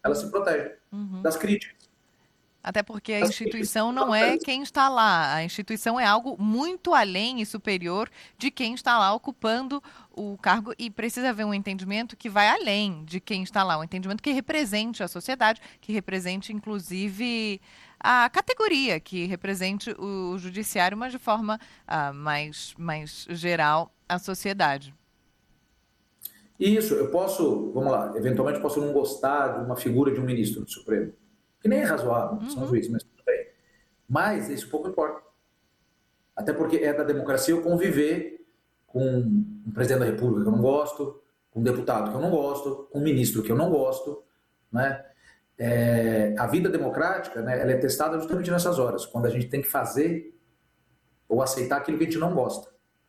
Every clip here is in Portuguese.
ela se protege das críticas. Até porque a instituição não é quem está lá. A instituição é algo muito além e superior de quem está lá ocupando o cargo e precisa haver um entendimento que vai além de quem está lá, um entendimento que represente a sociedade, que represente inclusive a categoria, que represente o judiciário, mas de forma mais geral a sociedade. Isso, eu posso, vamos lá, eventualmente posso não gostar de uma figura de um ministro do Supremo, que nem é razoável, são juízes, mas tudo bem. Mas isso pouco importa. Até porque é da democracia eu conviver com um presidente da República que eu não gosto, com um deputado que eu não gosto, com um ministro que eu não gosto, né? A vida democrática, né, ela é testada justamente nessas horas, quando a gente tem que fazer ou aceitar aquilo que a gente não gosta.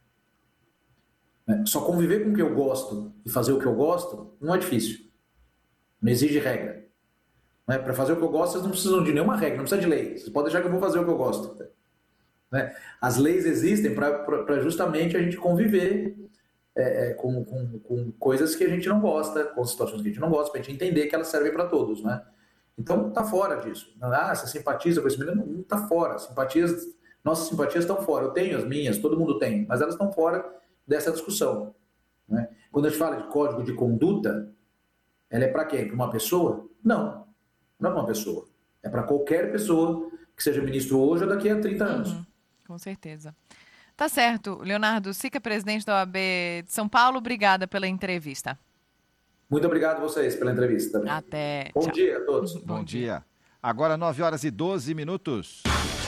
Só conviver com o que eu gosto e fazer o que eu gosto não é difícil. Não exige regra. Para fazer o que eu gosto, vocês não precisam de nenhuma regra, não precisa de lei. Vocês podem deixar que eu vou fazer o que eu gosto. As leis existem para justamente a gente conviver com coisas que a gente não gosta, com situações que a gente não gosta, para a gente entender que elas servem para todos. Então, está fora disso. Você simpatiza com esse menino? Não está fora. Nossas simpatias estão fora. Eu tenho as minhas, todo mundo tem, mas elas estão fora dessa discussão. Quando a gente fala de código de conduta, ela é para quem? Para uma pessoa? Não é para uma pessoa. É para qualquer pessoa que seja ministro hoje ou daqui a 30 anos. Com certeza. Tá certo. Leonardo Sica, presidente da OAB de São Paulo, obrigada pela entrevista. Muito obrigado a vocês pela entrevista também. Até. Bom Tchau. dia a todos. Bom dia. Agora 9h12.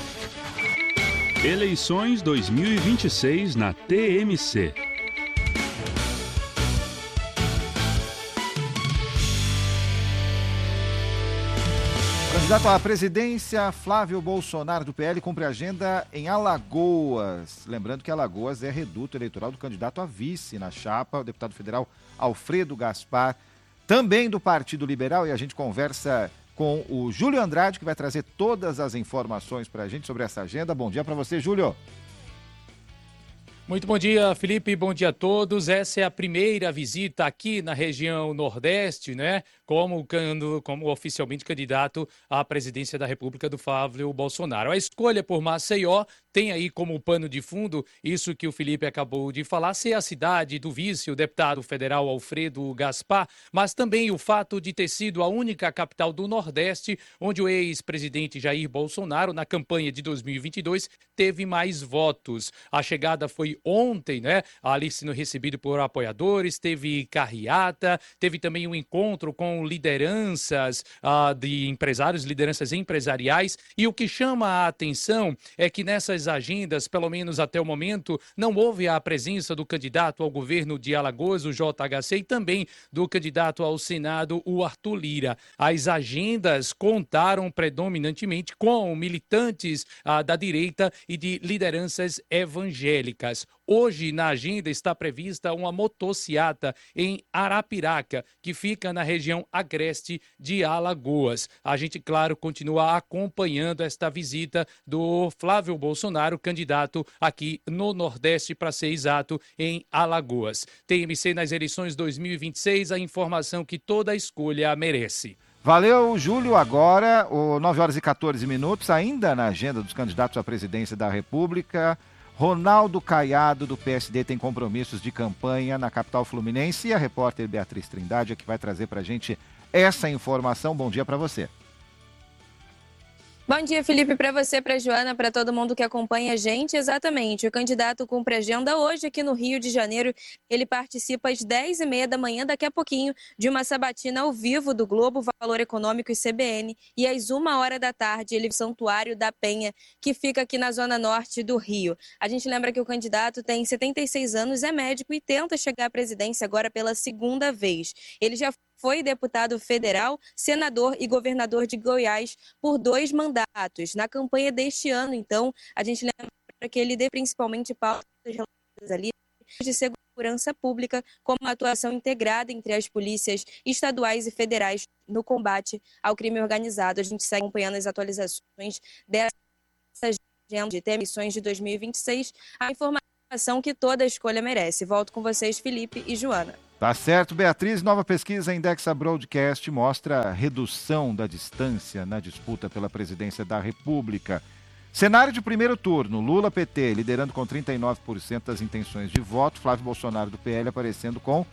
Eleições 2026 na TMC. Candidato à presidência, Flávio Bolsonaro, do PL, cumpre agenda em Alagoas. Lembrando que Alagoas é reduto eleitoral do candidato a vice na chapa, o deputado federal Alfredo Gaspar, também do Partido Liberal. E a gente conversa com o Júlio Andrade, que vai trazer todas as informações para a gente sobre essa agenda. Bom dia para você, Júlio. Muito bom dia, Felipe. Bom dia a todos. Essa é a primeira visita aqui na região Nordeste, né? Como oficialmente candidato à presidência da República do Flávio Bolsonaro. A escolha por Maceió tem aí como pano de fundo isso que o Felipe acabou de falar, ser a cidade do vice, o deputado federal Alfredo Gaspar, mas também o fato de ter sido a única capital do Nordeste onde o ex-presidente Jair Bolsonaro, na campanha de 2022, teve mais votos. A chegada foi ontem, né? Ali sendo recebido por apoiadores, teve carreata, teve também um encontro com lideranças de empresários, lideranças empresariais, e o que chama a atenção é que nessas agendas, pelo menos até o momento, não houve a presença do candidato ao governo de Alagoas, o JHC, e também do candidato ao Senado, o Arthur Lira. As agendas contaram predominantemente com militantes da direita e de lideranças evangélicas. Hoje, na agenda, está prevista uma motociata em Arapiraca, que fica na região agreste de Alagoas. A gente, claro, continua acompanhando esta visita do Flávio Bolsonaro, candidato aqui no Nordeste, para ser exato, em Alagoas. TMC nas eleições 2026, a informação que toda escolha merece. Valeu, Júlio. Agora, 9h14, ainda na agenda dos candidatos à presidência da República, Ronaldo Caiado, do PSD, tem compromissos de campanha na capital fluminense, e a repórter Beatriz Trindade é que vai trazer para a gente essa informação. Bom dia para você. Bom dia, Felipe, para você, para a Joana, para todo mundo que acompanha a gente. Exatamente, o candidato cumpre agenda hoje aqui no Rio de Janeiro. Ele participa às 10h30 da manhã, daqui a pouquinho, de uma sabatina ao vivo do Globo, Valor Econômico e CBN. E às 1h da tarde, ele Santuário da Penha, que fica aqui na zona norte do Rio. A gente lembra que o candidato tem 76 anos, é médico e tenta chegar à presidência agora pela segunda vez. Ele já foi deputado federal, senador e governador de Goiás por 2 mandatos. Na campanha deste ano, então, a gente lembra que ele deu principalmente pautas relacionadas ali de segurança pública, como a atuação integrada entre as polícias estaduais e federais no combate ao crime organizado. A gente segue acompanhando as atualizações dessa agenda de eleições de 2026, a informação que toda escolha merece. Volto com vocês, Felipe e Joana. Tá certo, Beatriz. Nova pesquisa Indexa Broadcast mostra redução da distância na disputa pela presidência da República. Cenário de primeiro turno, Lula-PT liderando com 39% das intenções de voto, Flávio Bolsonaro do PL aparecendo com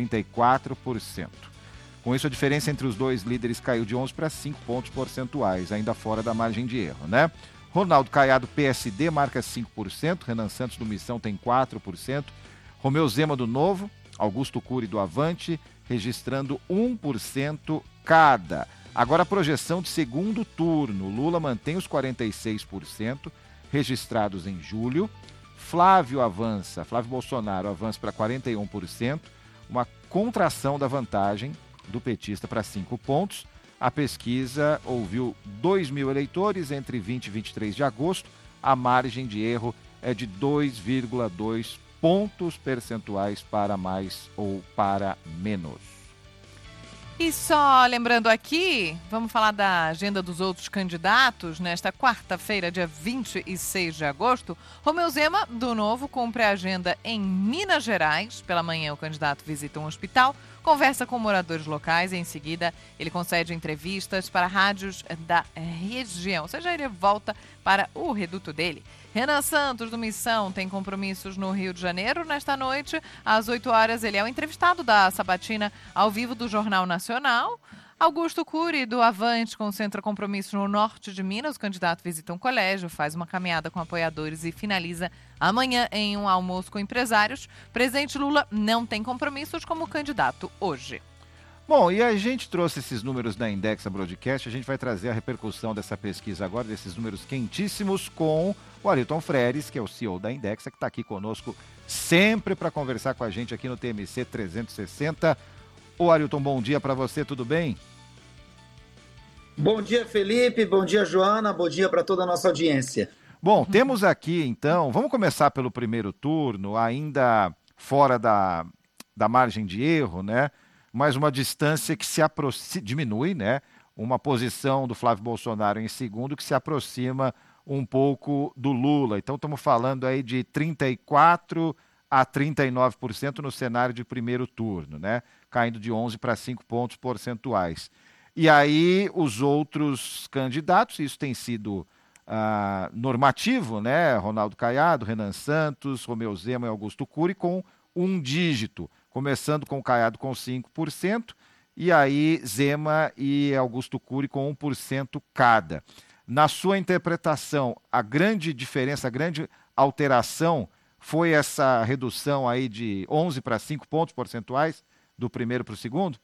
34%. Com isso, a diferença entre os dois líderes caiu de 11 para 5 pontos percentuais, ainda fora da margem de erro, né? Ronaldo Caiado, PSD, marca 5%, Renan Santos do Missão tem 4%, Romeu Zema do Novo, Augusto Cury do Avante, registrando 1% cada. Agora a projeção de segundo turno, Lula mantém os 46% registrados em julho, Flávio Bolsonaro avança para 41%, uma contração da vantagem do petista para 5 pontos. A pesquisa ouviu 2 mil eleitores entre 20 e 23 de agosto. A margem de erro é de 2,2 pontos percentuais para mais ou para menos. E só lembrando aqui, vamos falar da agenda dos outros candidatos. Nesta quarta-feira, dia 26 de agosto, Romeu Zema, do Novo, cumpre a agenda em Minas Gerais. Pela manhã, o candidato visita um hospital, conversa com moradores locais e, em seguida, ele concede entrevistas para rádios da região. Ou seja, ele volta para o reduto dele. Renan Santos, do Missão, tem compromissos no Rio de Janeiro. Nesta noite, às 8 horas, ele é o entrevistado da sabatina ao vivo do Jornal Nacional. Augusto Cury, do Avante, concentra compromissos no norte de Minas. O candidato visita um colégio, faz uma caminhada com apoiadores e finaliza amanhã em um almoço com empresários. Presidente Lula não tem compromissos como candidato hoje. Bom, e a gente trouxe esses números da Indexa Broadcast, a gente vai trazer a repercussão dessa pesquisa agora, desses números quentíssimos, com o Arilton Freires, que é o CEO da Indexa, que está aqui conosco sempre para conversar com a gente aqui no TMC 360. Ô Arilton, bom dia para você, tudo bem? Bom dia, Felipe, bom dia, Joana, bom dia para toda a nossa audiência. Bom, temos aqui então, vamos começar pelo primeiro turno, ainda fora da margem de erro, né? Mas uma distância que diminui, né? Uma posição do Flávio Bolsonaro em segundo que se aproxima um pouco do Lula. Então estamos falando aí de 34% a 39% no cenário de primeiro turno, né? Caindo de 11 para 5 pontos percentuais. E aí os outros candidatos, isso tem sido normativo, né? Ronaldo Caiado, Renan Santos, Romeu Zema e Augusto Cury com um dígito, começando com o Caiado com 5%, e aí Zema e Augusto Cury com 1% cada. Na sua interpretação, a grande diferença, a grande alteração foi essa redução aí de 11 para 5 pontos percentuais do primeiro para o segundo?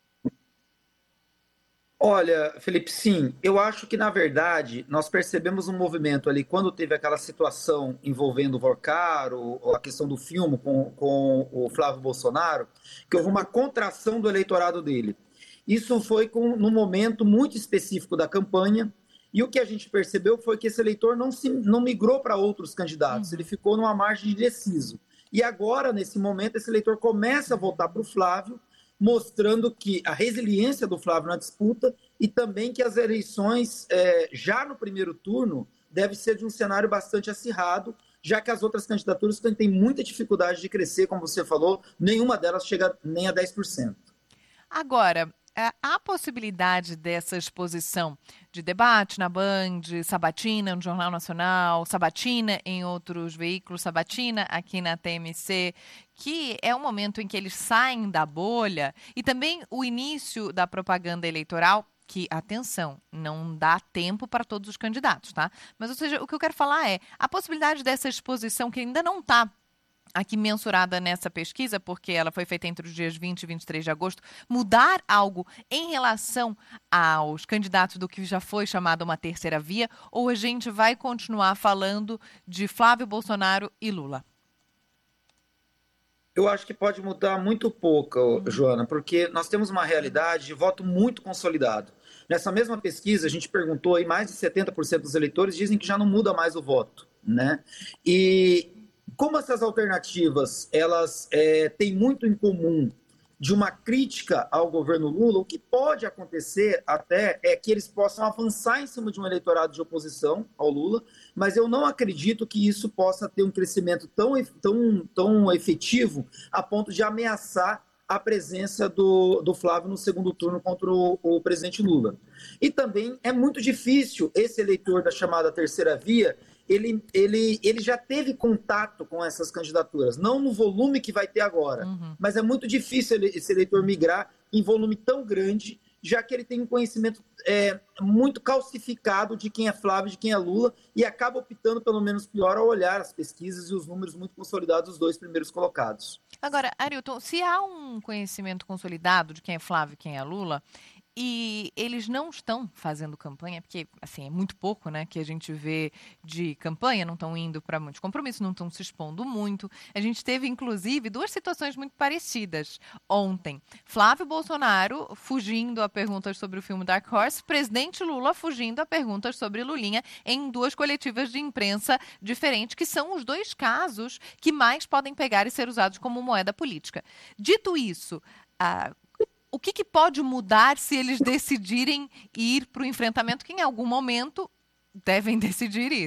Olha, Felipe, sim, eu acho que, na verdade, nós percebemos um movimento ali, quando teve aquela situação envolvendo o Vorcaro, a questão do filme com o Flávio Bolsonaro, que houve uma contração do eleitorado dele. Isso foi num momento muito específico da campanha, e o que a gente percebeu foi que esse eleitor não migrou para outros candidatos, ele ficou numa margem de indeciso. E agora, nesse momento, esse eleitor começa a voltar para o Flávio, mostrando que a resiliência do Flávio na disputa e também que as eleições, já no primeiro turno, deve ser de um cenário bastante acirrado, já que as outras candidaturas têm muita dificuldade de crescer, como você falou, nenhuma delas chega nem a 10%. Agora, há possibilidade dessa exposição de debate na Band, sabatina no Jornal Nacional, sabatina em outros veículos, sabatina aqui na TMC, que é um momento em que eles saem da bolha, e também o início da propaganda eleitoral, que, atenção, não dá tempo para todos os candidatos, tá? Mas, ou seja, o que eu quero falar é a possibilidade dessa exposição que ainda não está aqui mensurada nessa pesquisa, porque ela foi feita entre os dias 20 e 23 de agosto, mudar algo em relação aos candidatos do que já foi chamado uma terceira via, ou a gente vai continuar falando de Flávio Bolsonaro e Lula? Eu acho que pode mudar muito pouco, Joana, porque nós temos uma realidade de voto muito consolidado. Nessa mesma pesquisa, a gente perguntou aí, mais de 70% dos eleitores dizem que já não muda mais o voto, né? E como essas alternativas, elas têm muito em comum de uma crítica ao governo Lula, o que pode acontecer até é que eles possam avançar em cima de um eleitorado de oposição ao Lula, mas eu não acredito que isso possa ter um crescimento tão efetivo a ponto de ameaçar a presença do Flávio no segundo turno contra o presidente Lula. E também é muito difícil esse eleitor da chamada terceira via, ele já teve contato com essas candidaturas, não no volume que vai ter agora, mas é muito difícil esse eleitor migrar em volume tão grande, já que ele tem um conhecimento muito calcificado de quem é Flávio, de quem é Lula, e acaba optando pelo menos pior ao olhar as pesquisas e os números muito consolidados dos dois primeiros colocados. Agora, Arilton, se há um conhecimento consolidado de quem é Flávio e quem é Lula, e eles não estão fazendo campanha, porque assim, é muito pouco, né, que a gente vê de campanha, não estão indo para muitos compromissos, não estão se expondo muito. A gente teve, inclusive, duas situações muito parecidas ontem. Flávio Bolsonaro fugindo a perguntas sobre o filme Dark Horse, presidente Lula fugindo a perguntas sobre Lulinha em duas coletivas de imprensa diferentes, que são os dois casos que mais podem pegar e ser usados como moeda política. Dito isso, o que pode mudar se eles decidirem ir para o enfrentamento que em algum momento devem decidir ir?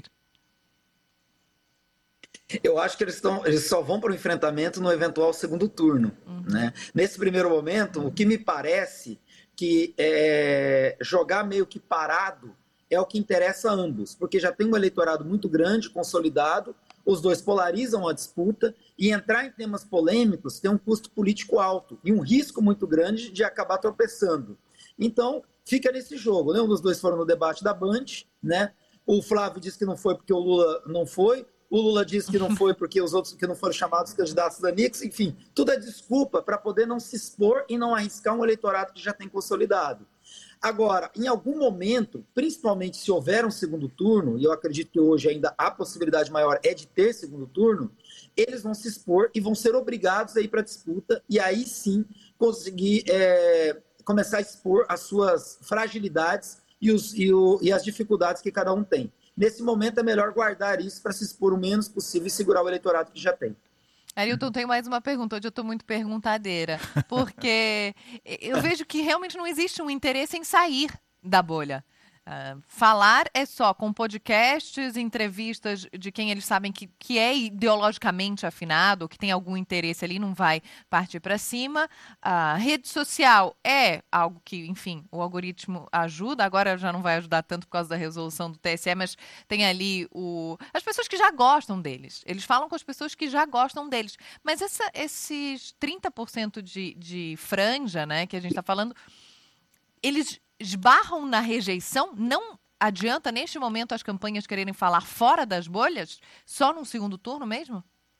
Eu acho que eles só vão para o enfrentamento no eventual segundo turno. Né? Nesse primeiro momento, o que me parece que jogar meio que parado é o que interessa a ambos, porque já tem um eleitorado muito grande, consolidado, os dois polarizam a disputa e entrar em temas polêmicos tem um custo político alto e um risco muito grande de acabar tropeçando. Então, fica nesse jogo. Nenhum dos dois foram no debate da Band, né? O Flávio disse que não foi porque o Lula não foi, o Lula disse que não foi porque os outros que não foram chamados candidatos da Nix, enfim, tudo é desculpa para poder não se expor e não arriscar um eleitorado que já tem consolidado. Agora, em algum momento, principalmente se houver um segundo turno, e eu acredito que hoje ainda a possibilidade maior é de ter segundo turno, eles vão se expor e vão ser obrigados a ir para a disputa e aí sim conseguir começar a expor as suas fragilidades e as dificuldades que cada um tem. Nesse momento é melhor guardar isso para se expor o menos possível e segurar o eleitorado que já tem. Arilton, tenho mais uma pergunta. Hoje eu estou muito perguntadeira, porque eu vejo que realmente não existe um interesse em sair da bolha. Falar é só com podcasts, entrevistas de quem eles sabem que é ideologicamente afinado, que tem algum interesse ali, não vai partir para cima. A rede social é algo que, enfim, o algoritmo ajuda, agora já não vai ajudar tanto por causa da resolução do TSE, mas tem ali as pessoas que já gostam deles. Eles falam com as pessoas que já gostam deles. Mas esses 30% de franja, né, que a gente está falando, eles esbarram na rejeição? Não adianta, neste momento, as campanhas quererem falar fora das bolhas? Só num segundo turno mesmo?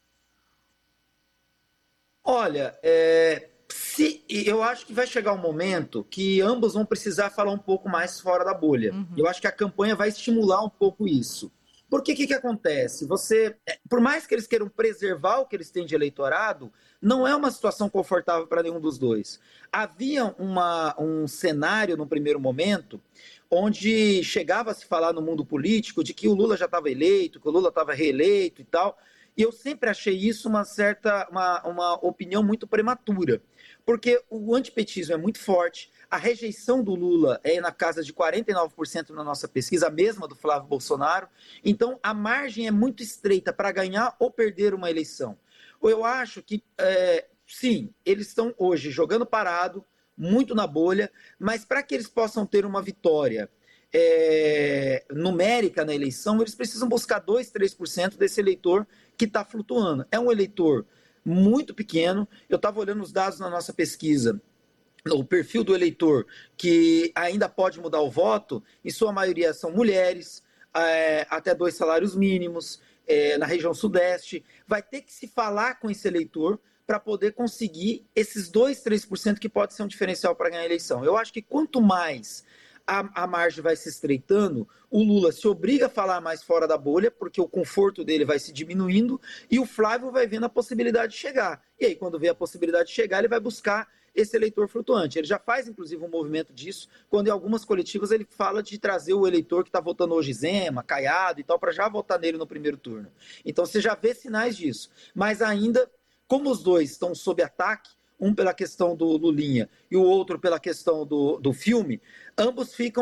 Olha, eu acho que vai chegar um momento que ambos vão precisar falar um pouco mais fora da bolha. Eu acho que a campanha vai estimular um pouco isso. Porque o que acontece? Por mais que eles queiram preservar o que eles têm de eleitorado, não é uma situação confortável para nenhum dos dois. Havia um cenário no primeiro momento onde chegava a se falar no mundo político de que o Lula já estava eleito, que o Lula estava reeleito e tal. E eu sempre achei isso uma opinião muito prematura, porque o antipetismo é muito forte, a rejeição do Lula é na casa de 49% na nossa pesquisa, a mesma do Flávio Bolsonaro, então a margem é muito estreita para ganhar ou perder uma eleição. Eu acho que, sim, eles estão hoje jogando parado, muito na bolha, mas para que eles possam ter uma vitória numérica na eleição, eles precisam buscar 2%, 3% desse eleitor que está flutuando. É um eleitor muito pequeno. Eu estava olhando os dados na nossa pesquisa, o perfil do eleitor que ainda pode mudar o voto, em sua maioria são mulheres, até 2 salários mínimos, na região sudeste. Vai ter que se falar com esse eleitor para poder conseguir esses 2%, 3% que pode ser um diferencial para ganhar a eleição. Eu acho que quanto mais a margem vai se estreitando, o Lula se obriga a falar mais fora da bolha, porque o conforto dele vai se diminuindo, e o Flávio vai vendo a possibilidade de chegar. E aí, quando vê a possibilidade de chegar, ele vai buscar esse eleitor flutuante. Ele já faz, inclusive, um movimento disso, quando em algumas coletivas ele fala de trazer o eleitor que está votando hoje Zema, Caiado e tal, para já votar nele no primeiro turno. Então, você já vê sinais disso. Mas ainda, como os dois estão sob ataque, um pela questão do Lulinha e o outro pela questão do filme, ambos ficam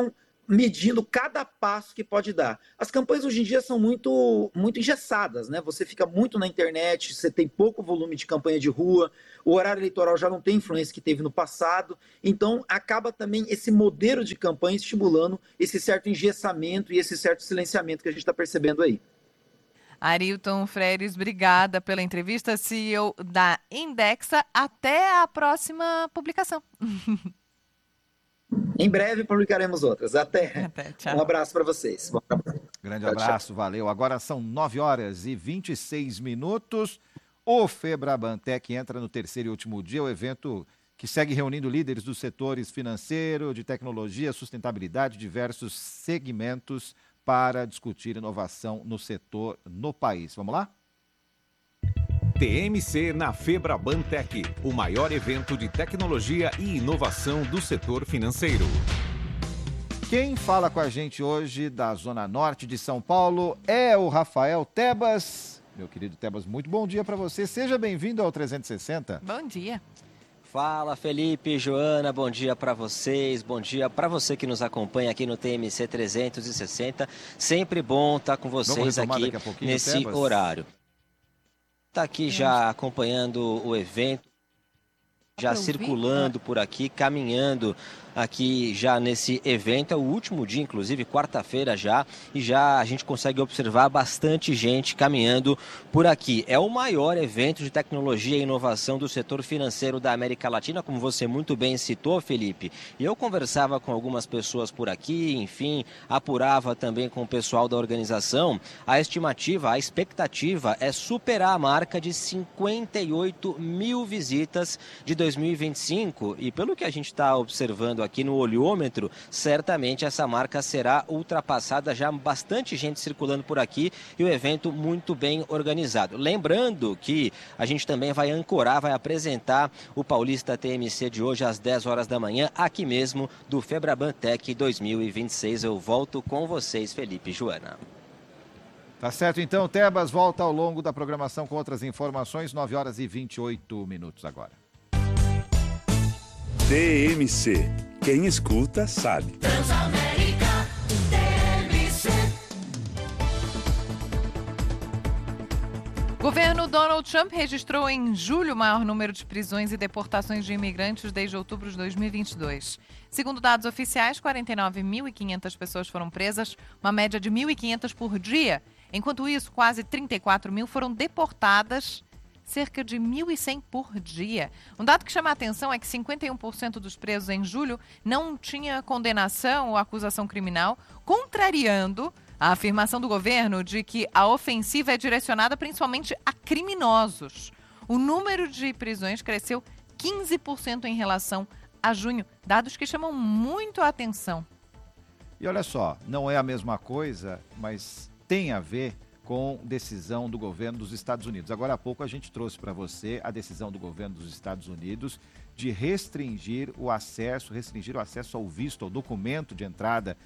medindo cada passo que pode dar. As campanhas hoje em dia são muito engessadas, né? Você fica muito na internet, você tem pouco volume de campanha de rua, o horário eleitoral já não tem influência que teve no passado, então acaba também esse modelo de campanha estimulando esse certo engessamento e esse certo silenciamento que a gente está percebendo aí. Arilton Freires, obrigada pela entrevista, CEO da Indexa. Até a próxima publicação. Em breve publicaremos outras. Até tchau. Um abraço para vocês. Grande abraço, valeu. Agora são 9h26. O Febrabantec entra no terceiro e último dia, o evento que segue reunindo líderes dos setores financeiro, de tecnologia, sustentabilidade, diversos segmentos para discutir inovação no setor no país. Vamos lá? TMC na Febrabantec, o maior evento de tecnologia e inovação do setor financeiro. Quem fala com a gente hoje da Zona Norte de São Paulo é o Rafael Tebas. Meu querido Tebas, muito bom dia para você. Seja bem-vindo ao 360. Bom dia. Fala, Felipe, Joana, bom dia para vocês, bom dia para você que nos acompanha aqui no TMC 360. Sempre bom estar com vocês aqui nesse Tebas. Horário. Está aqui já acompanhando o evento, já circulando por aqui, caminhando aqui já nesse evento. É o último dia, inclusive, quarta-feira já, e já a gente consegue observar bastante gente caminhando por aqui. É o maior evento de tecnologia e inovação do setor financeiro da América Latina, como você muito bem citou, Felipe. E eu conversava com algumas pessoas por aqui, enfim, apurava também com o pessoal da organização. A estimativa, a expectativa é superar a marca de 58 mil visitas de 2025. E pelo que a gente está observando aqui no olhômetro, certamente essa marca será ultrapassada, já bastante gente circulando por aqui e o evento muito bem organizado. Lembrando que a gente também vai ancorar, vai apresentar o Paulista TMC de hoje às 10 horas da manhã, aqui mesmo do Febrabantec 2026. Eu volto com vocês, Felipe e Joana. Tá certo, então, Tebas volta ao longo da programação com outras informações, 9h28 agora. TMC. Quem escuta, sabe. Transamérica, TMC. Governo Donald Trump registrou em julho o maior número de prisões e deportações de imigrantes desde outubro de 2022. Segundo dados oficiais, 49.500 pessoas foram presas, uma média de 1.500 por dia. Enquanto isso, quase 34 mil foram deportadas, cerca de 1.100 por dia. Um dado que chama a atenção é que 51% dos presos em julho não tinha condenação ou acusação criminal, contrariando a afirmação do governo de que a ofensiva é direcionada principalmente a criminosos. O número de prisões cresceu 15% em relação a junho, dados que chamam muito a atenção. E olha só, não é a mesma coisa, mas tem a ver com decisão do governo dos Estados Unidos. Agora há pouco a gente trouxe para você a decisão do governo dos Estados Unidos de restringir o acesso ao visto, ao documento de entrada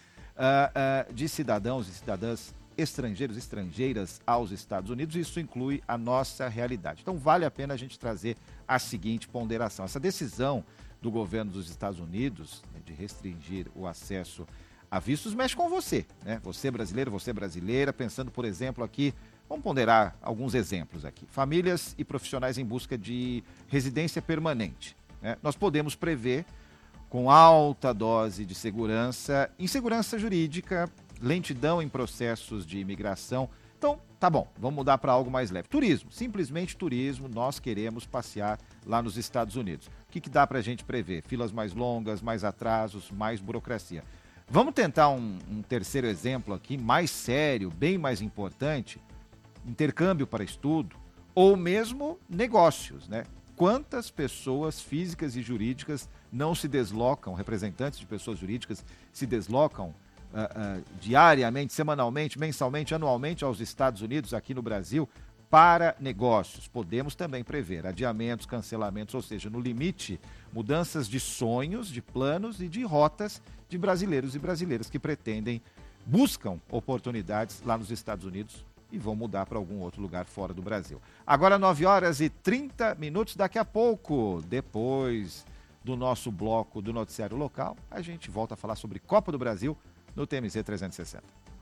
de cidadãos e cidadãs estrangeiras aos Estados Unidos. Isso inclui a nossa realidade. Então vale a pena a gente trazer a seguinte ponderação. Essa decisão do governo dos Estados Unidos, né, de restringir o acesso a vistos mexe com você, né? Você brasileiro, você brasileira, pensando, por exemplo, aqui, vamos ponderar alguns exemplos aqui. Famílias e profissionais em busca de residência permanente, né? Nós podemos prever, com alta dose de segurança, insegurança jurídica, lentidão em processos de imigração. Então, tá bom, vamos mudar para algo mais leve. Turismo, simplesmente turismo, nós queremos passear lá nos Estados Unidos. O que dá para a gente prever? Filas mais longas, mais atrasos, mais burocracia. Vamos tentar um terceiro exemplo aqui, mais sério, bem mais importante, intercâmbio para estudo ou mesmo negócios, né? Quantas pessoas físicas e jurídicas não se deslocam, representantes de pessoas jurídicas se deslocam diariamente, semanalmente, mensalmente, anualmente aos Estados Unidos, aqui no Brasil, para negócios. Podemos também prever adiamentos, cancelamentos, ou seja, no limite, mudanças de sonhos, de planos e de rotas de brasileiros e brasileiras que buscam oportunidades lá nos Estados Unidos e vão mudar para algum outro lugar fora do Brasil. Agora 9h30, daqui a pouco, depois do nosso bloco do noticiário local, a gente volta a falar sobre Copa do Brasil no TMC 360.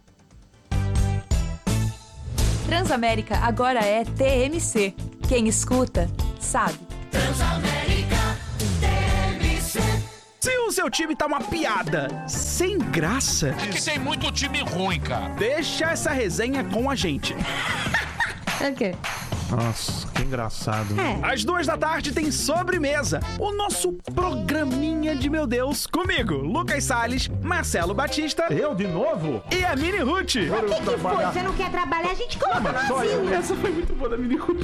Transamérica agora é TMC. Quem escuta, sabe. Transamérica TMC. Se o seu time tá uma piada, sem graça... É que tem muito time ruim, cara. Deixa essa resenha com a gente. É o quê? Nossa, que engraçado. Às 14h tem Sobremesa, o nosso programinha de meu Deus, comigo, Lucas Salles, Marcelo Batista. Eu de novo? E a Mini Ruth. O que foi? Você não quer trabalhar? A gente coloca no asilo. Essa foi muito boa da Mini Ruth.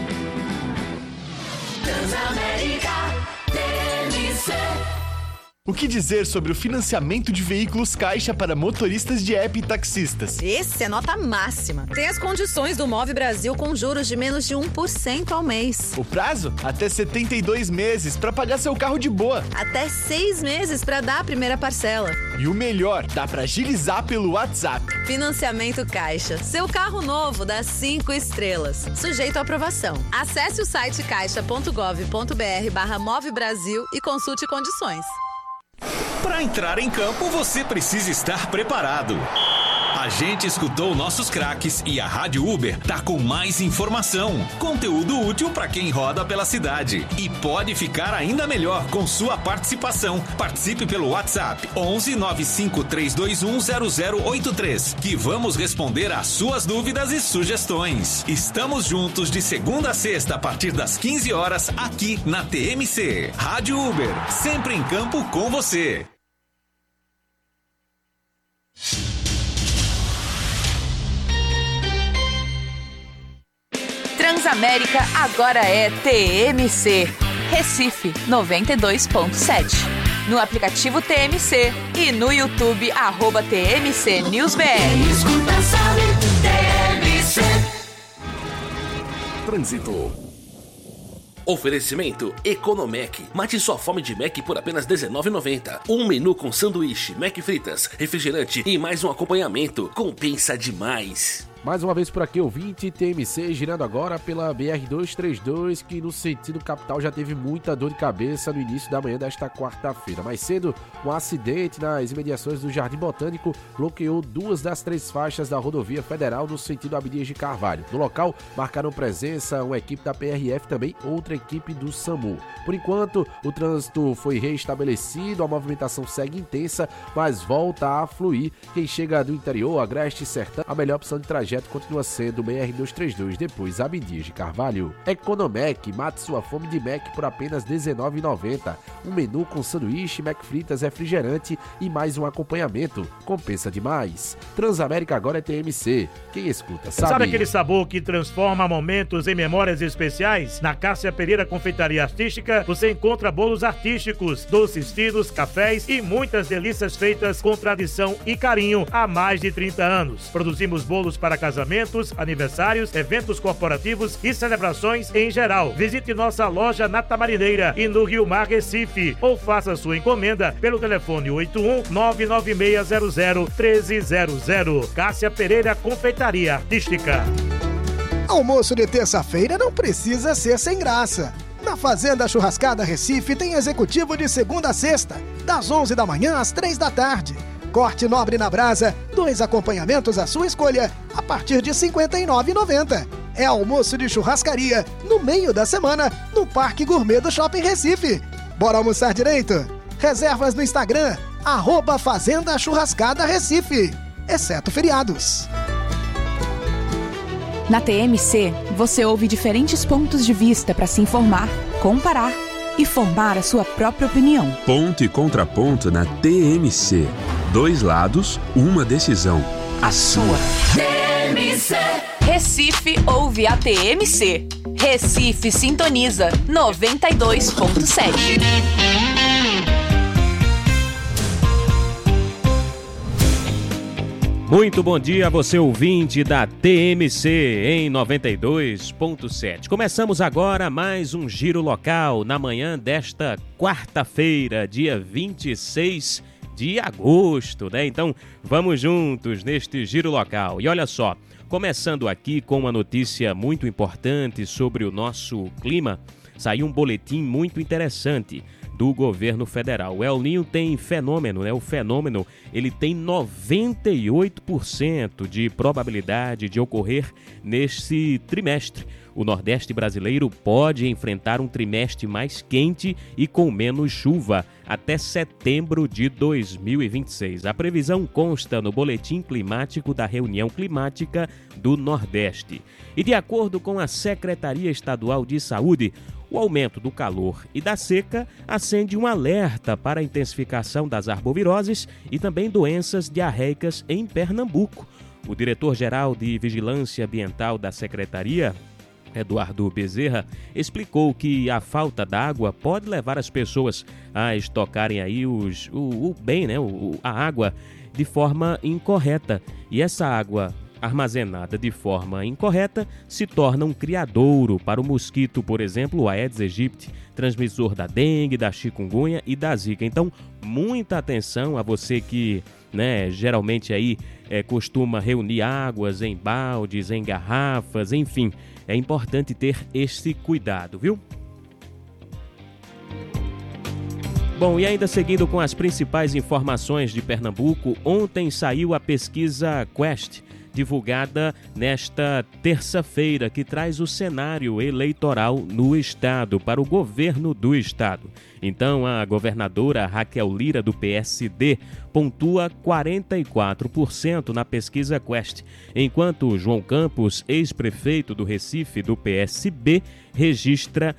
Transamérica TMC. O que dizer sobre o financiamento de veículos Caixa para motoristas de app e taxistas? Esse é nota máxima. Tem as condições do Move Brasil com juros de menos de 1% ao mês. O prazo? Até 72 meses para pagar seu carro de boa. Até 6 meses para dar a primeira parcela. E o melhor, dá para agilizar pelo WhatsApp. Financiamento Caixa. Seu carro novo dá 5 estrelas. Sujeito à aprovação. Acesse o site caixa.gov.br/Move Brasil e consulte condições. Para entrar em campo, você precisa estar preparado. A gente escutou nossos craques e a Rádio Uber tá com mais informação, conteúdo útil para quem roda pela cidade. E pode ficar ainda melhor com sua participação. Participe pelo WhatsApp 11 95 321 0083, que vamos responder às suas dúvidas e sugestões. Estamos juntos de segunda a sexta a partir das 15 horas aqui na TMC. Rádio Uber, sempre em campo com você. Transamérica agora é TMC. Recife 92.7. No aplicativo TMC e no YouTube @TMC NewsBR. Quem escuta sabe, TMC. Trânsito. Oferecimento Economec. Mate sua fome de Mac por apenas R$19,90. Um menu com sanduíche, Mac fritas, refrigerante e mais um acompanhamento. Compensa demais. Mais uma vez por aqui, ouvinte, TMC girando agora pela BR-232, que no sentido capital já teve muita dor de cabeça no início da manhã desta quarta-feira. Mais cedo, um acidente nas imediações do Jardim Botânico bloqueou 2 das 3 faixas da rodovia federal no sentido Abdias de Carvalho. No local, marcaram presença uma equipe da PRF, também outra equipe do SAMU. Por enquanto, o trânsito foi reestabelecido, a movimentação segue intensa, mas volta a fluir. Quem chega do interior, Agreste e Sertão, a melhor opção de trajeto continua sendo BR-232, depois Abdias de Carvalho. Economec, mate sua fome de Mac por apenas R$19,90. Um menu com sanduíche, Mac fritas, refrigerante e mais um acompanhamento. Compensa demais. Transamérica agora é TMC. Quem escuta sabe. Sabe aquele sabor que transforma momentos em memórias especiais? Na Cássia Pereira Confeitaria Artística, você encontra bolos artísticos, doces finos, cafés e muitas delícias feitas com tradição e carinho há mais de 30 anos. Produzimos bolos para casamentos, aniversários, eventos corporativos e celebrações em geral. Visite nossa loja na Tamarineira e no Rio Mar, Recife, ou faça sua encomenda pelo telefone 81-99600-1300. Cássia Pereira Confeitaria Artística. Almoço de terça-feira não precisa ser sem graça. Na Fazenda Churrascada Recife tem executivo de segunda a sexta, das 11 da manhã às 3 da tarde. Corte nobre na brasa, 2 acompanhamentos à sua escolha, a partir de R$ 59,90. É almoço de churrascaria, no meio da semana, no Parque Gourmet do Shopping Recife. Bora almoçar direito? Reservas no Instagram, @Fazenda Churrascada Recife, exceto feriados. Na TMC, você ouve diferentes pontos de vista para se informar, comparar e formar a sua própria opinião. Ponto e contraponto na TMC. 2 lados, uma decisão. A sua. TMC. Recife ouve a TMC. Recife sintoniza 92.7. Muito bom dia a você, ouvinte da TMC em 92.7. Começamos agora mais um Giro Local na manhã desta quarta-feira, dia 26 de agosto, né? Então, vamos juntos neste Giro Local. E olha só, começando aqui com uma notícia muito importante sobre o nosso clima, saiu um boletim muito interessante. do governo federal. O El Niño tem fenômeno, né? O fenômeno, ele tem 98% de probabilidade de ocorrer nesse trimestre. O Nordeste brasileiro pode enfrentar um trimestre mais quente e com menos chuva até setembro de 2026. A previsão consta no Boletim Climático da Reunião Climática do Nordeste. E de acordo com a Secretaria Estadual de Saúde, o aumento do calor e da seca acende um alerta para a intensificação das arboviroses e também doenças diarreicas em Pernambuco. O diretor-geral de Vigilância Ambiental da Secretaria, Eduardo Bezerra, explicou que a falta d'água pode levar as pessoas a estocarem aí a água de forma incorreta. E essa água armazenada de forma incorreta se torna um criadouro para o mosquito, por exemplo, o Aedes aegypti, transmissor da dengue, da chikungunya e da zika. Então, muita atenção a você que, geralmente aí costuma reunir águas em baldes, em garrafas, enfim. É importante ter esse cuidado, viu? Bom, e ainda seguindo com as principais informações de Pernambuco, ontem saiu a pesquisa Quest, divulgada nesta terça-feira, que traz o cenário eleitoral no estado, para o governo do estado. Então, a governadora Raquel Lira, do PSD, pontua 44% na pesquisa Quest, enquanto João Campos, ex-prefeito do Recife, do PSB, registra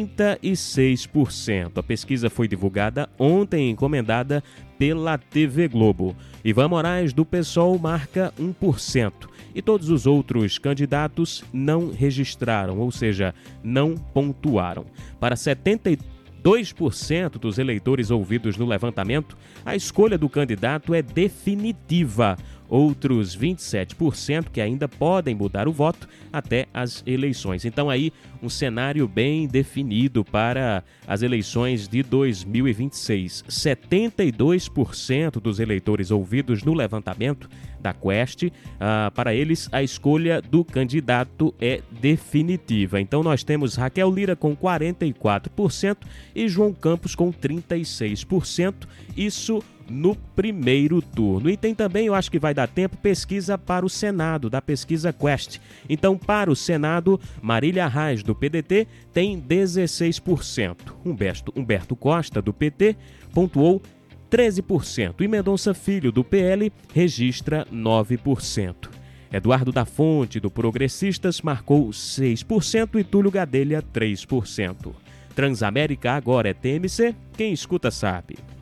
36%. A pesquisa foi divulgada ontem, encomendada pela TV Globo. Ivan Moraes, do PSOL, marca 1%. E todos os outros candidatos não registraram, ou seja, não pontuaram. Para 72% dos eleitores ouvidos no levantamento, a escolha do candidato é definitiva. Outros 27% que ainda podem mudar o voto até as eleições. Então aí um cenário bem definido para as eleições de 2026. 72% dos eleitores ouvidos no levantamento da Quest, para eles a escolha do candidato é definitiva. Então nós temos Raquel Lira com 44% e João Campos com 36%. Isso no primeiro turno. E tem também, eu acho que vai dar tempo, pesquisa para o Senado, da pesquisa Quest. Então, para o Senado, Marília Reis, do PDT, tem 16%. Humberto Costa, do PT, pontuou 13%. E Mendonça Filho, do PL, registra 9%. Eduardo da Fonte, do Progressistas, marcou 6% e Túlio Gadelha, 3%. Transamérica agora é TMC, quem escuta sabe.